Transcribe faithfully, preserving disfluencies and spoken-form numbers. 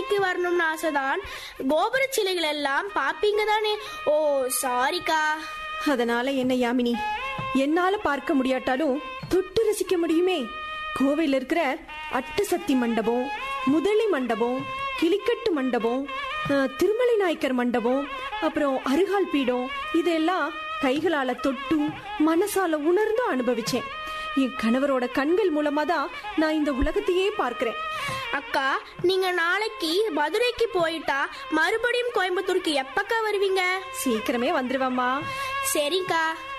மதுரைக்கு வரணும்னு ஆசைதான். கோபுர சிலைகள் எல்லாம் பாப்பீங்க தானே? ஓ சாரிக்கா. அதனால என்ன யாமினி, என்னால பார்க்க முடியாட்டாலும் தொட்டு ரசிக்க முடியுமே. கோவையில் இருக்கிற அட்டசக்தி மண்டபம், முதலி மண்டபம், கிளிக்கட்டு மண்டபம், திருமலை நாயக்கர் மண்டபம், அப்புறம் அருகால் பீடம், இதெல்லாம் கைகளால தொட்டு மனசால உணர்ந்து அனுபவிச்சேன். என் கணவரோட கண்கள் மூலமா தான் நான் இந்த உலகத்தையே பார்க்கிறேன். அக்கா, நீங்க நாளைக்கு மதுரைக்கு போயிட்டா மறுபடியும் கோயம்புத்தூருக்கு எப்பக்கா வருவீங்க? சீக்கிரமே வந்துருவாம்மா. சரிக்கா.